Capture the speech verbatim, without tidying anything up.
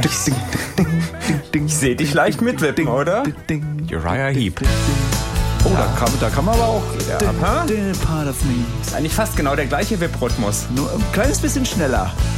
Ich sehe dich leicht mitwippen, oder? Uriah Heep. Oh, ja. da, kann, da kann man aber auch... Ja. Part of me. Ist eigentlich fast genau der gleiche Wip-Rhythmus. Nur ein kleines bisschen schneller.